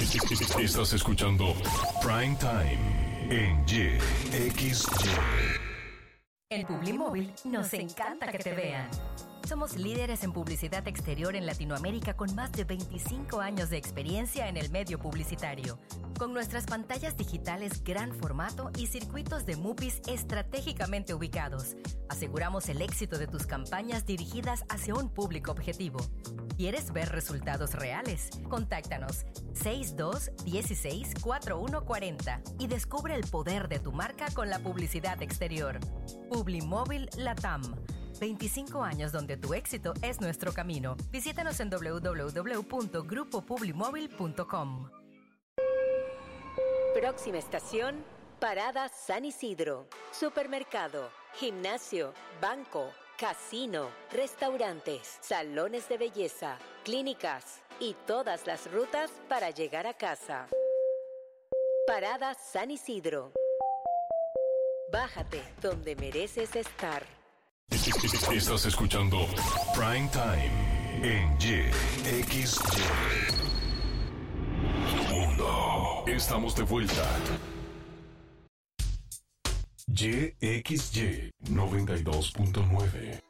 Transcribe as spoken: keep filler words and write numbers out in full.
Estás escuchando Prime Time en Y X Y. En Publimóvil nos encanta que te vean. Somos líderes en publicidad exterior en Latinoamérica con más de veinticinco años de experiencia en el medio publicitario. Con nuestras pantallas digitales gran formato y circuitos de MUPIs estratégicamente ubicados, aseguramos el éxito de tus campañas dirigidas hacia un público objetivo. ¿Quieres ver resultados reales? Contáctanos seis dos uno seis cuatro uno cuatro cero y descubre el poder de tu marca con la publicidad exterior. Publimóvil Latam. veinticinco años donde tu éxito es nuestro camino. Visítanos en doble u doble u doble u punto grupo publimóvil punto com. Próxima estación, Parada San Isidro. Supermercado, gimnasio, banco, casino, restaurantes, salones de belleza, clínicas y todas las rutas para llegar a casa. Parada San Isidro. Bájate donde mereces estar. Estás escuchando Prime Time en Y X Y. Mundo. Estamos de vuelta. Y X Y noventa y dos punto nueve.